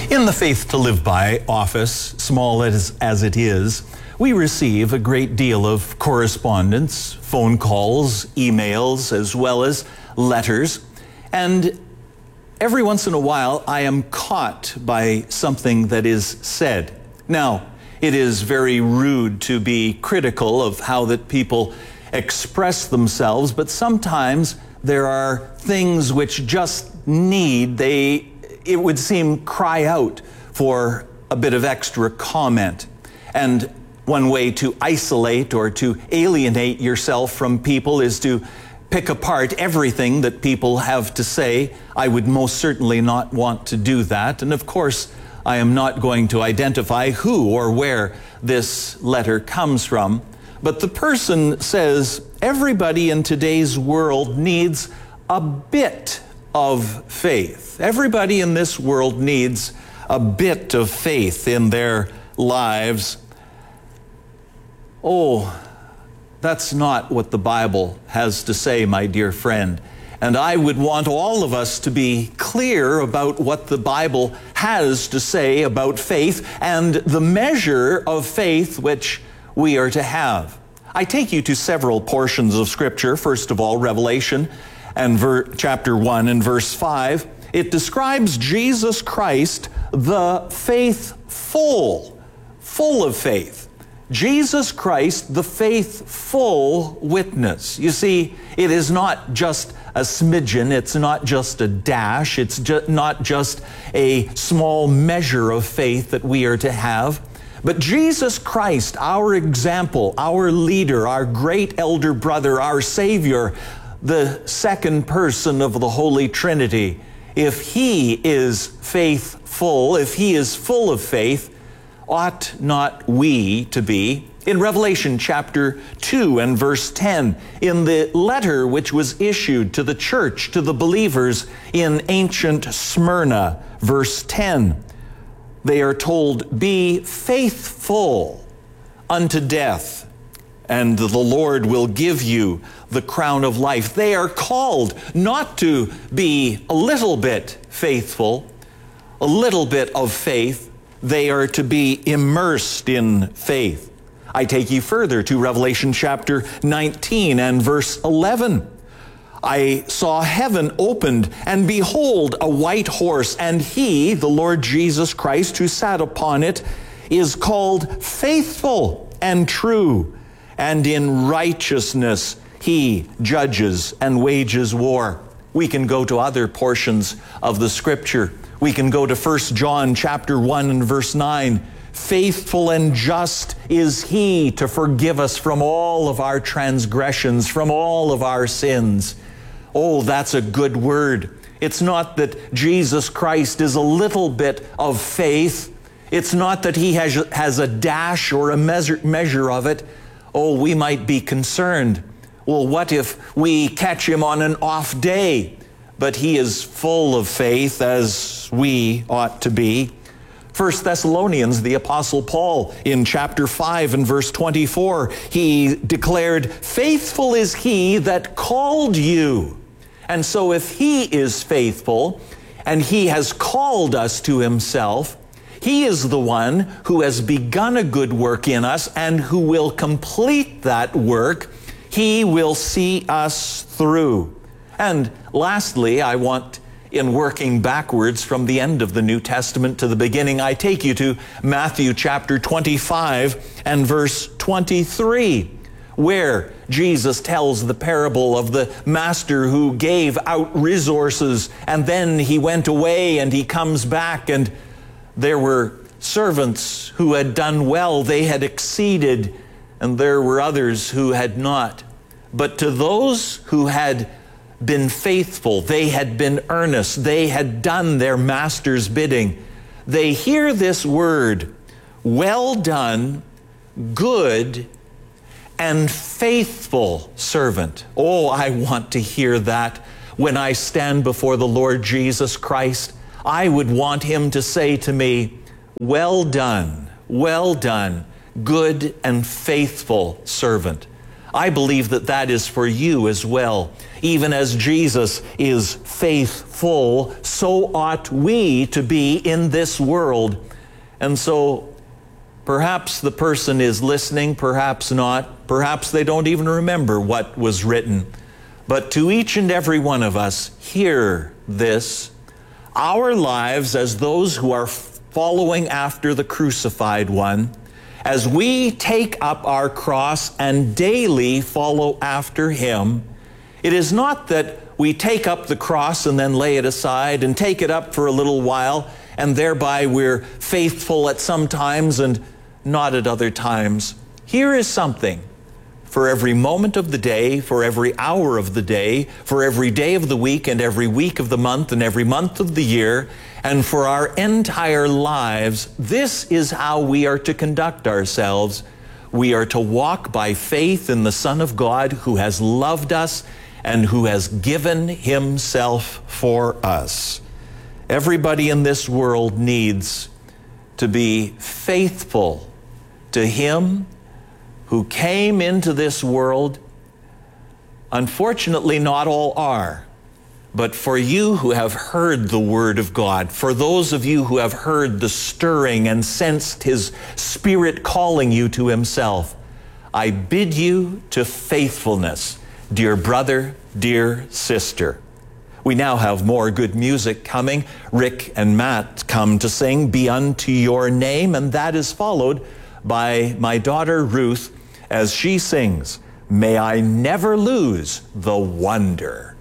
In the Faith to Live By office, small as it is, we receive a great deal of correspondence, phone calls, emails, as well as letters. And every once in a while, I am caught by something that is said. Now, it is very rude to be critical of how that people express themselves, but sometimes there are things which just it would seem, cry out for a bit of extra comment. And one way to isolate or to alienate yourself from people is to pick apart everything that people have to say. I would most certainly not want to do that. And of course, I am not going to identify who or where this letter comes from. But the person says, everybody in today's world needs a bit of faith. Everybody in this world needs a bit of faith in their lives. Oh, that's not what the Bible has to say, my dear friend. And I would want all of us to be clear about what the Bible has to say about faith and the measure of faith which we are to have. I take you to several portions of Scripture. First of all, Revelation and chapter 1 and verse 5. It describes Jesus Christ, the faithful, full of faith. Jesus Christ, the faithful witness. You see, it is not just a smidgen, it's not just a dash, it's not just a small measure of faith that we are to have. But Jesus Christ, our example, our leader, our great elder brother, our Savior, the second person of the Holy Trinity, if He is faithful, if He is full of faith, ought not we to be? In Revelation chapter 2 and verse 10, in the letter which was issued to the church, to the believers in ancient Smyrna, verse 10, they are told, be faithful unto death, and the Lord will give you the crown of life. They are called not to be a little bit faithful, a little bit of faith. They are to be immersed in faith. I take you further to Revelation chapter 19 and verse 11. I saw heaven opened, and behold, a white horse, and He, the Lord Jesus Christ, who sat upon it, is called Faithful and True, and in righteousness He judges and wages war. We can go to other portions of the Scripture. We can go to 1 John chapter 1 and verse 9. Faithful and just is He to forgive us from all of our transgressions, from all of our sins. Oh, that's a good word. It's not that Jesus Christ is a little bit of faith. It's not that He has a dash or a measure of it. Oh, we might be concerned. Well, what if we catch Him on an off day? But He is full of faith, as we ought to be. 1 Thessalonians, the Apostle Paul, in chapter 5 and verse 24, he declared, faithful is He that called you. And so if He is faithful, and He has called us to Himself, He is the one who has begun a good work in us and who will complete that work. He will see us through. And lastly, I want, in working backwards from the end of the New Testament to the beginning, I take you to Matthew chapter 25 and verse 23, where Jesus tells the parable of the master who gave out resources, and then he went away and he comes back, and there were servants who had done well, they had exceeded, and there were others who had not. But to those who had been faithful, they had been earnest, they had done their master's bidding, they hear this word, well done, good and faithful servant. Oh, I want to hear that when I stand before the Lord Jesus Christ. I would want Him to say to me, well done, good and faithful servant. I believe that that is for you as well. Even as Jesus is faithful, so ought we to be in this world. And so perhaps the person is listening, perhaps not. Perhaps they don't even remember what was written. But to each and every one of us, hear this. Our lives as those who are following after the crucified one, as we take up our cross and daily follow after him, it is not that we take up the cross and then lay it aside and take it up for a little while and thereby we're faithful at some times and not at other times. Here is something for every moment of the day, for every hour of the day, for every day of the week and every week of the month and every month of the year, and for our entire lives. This is how we are to conduct ourselves. We are to walk by faith in the Son of God who has loved us and who has given himself for us. Everybody in this world needs to be faithful to him who came into this world. Unfortunately, not all are. But for you who have heard the word of God, for those of you who have heard the stirring and sensed his Spirit calling you to himself, I bid you to faithfulness, dear brother, dear sister. We now have more good music coming. Rick and Matt come to sing Be Unto Your Name, and that is followed by my daughter Ruth as she sings, May I Never Lose the Wonder.